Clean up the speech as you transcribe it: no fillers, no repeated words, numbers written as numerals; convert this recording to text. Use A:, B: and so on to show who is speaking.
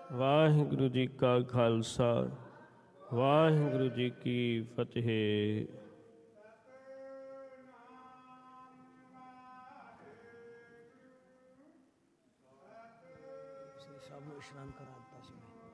A: ਵਾਹਿਗੁਰੂ ਜੀ ਕਾ ਖਾਲਸਾ, ਵਾਹਿਗੁਰੂ ਜੀ ਕੀ ਫਤਿਹ।
B: ਸਭ ਨੂੰ ਇਸ਼ਨਾਨ ਕਰਾ ਦਿੱਤਾ ਸੀ।